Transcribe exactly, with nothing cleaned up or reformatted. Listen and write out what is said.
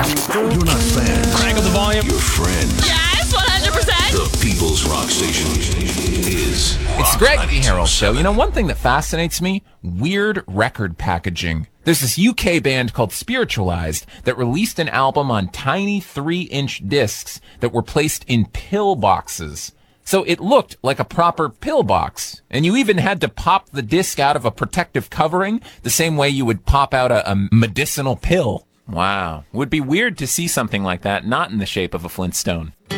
You're not fans. Crank up the volume. Your friends. Yes, one hundred percent. The People's Rock Station is It's Greg the Herald Show. You know, one thing that fascinates me, weird record packaging. There's this U K band called Spiritualized that released an album on tiny three-inch discs that were placed in pill boxes. So it looked like a proper pill box. And you even had to pop the disc out of a protective covering the same way you would pop out a, a medicinal pill. Wow. Would be weird to see something like that not in the shape of a Flintstone.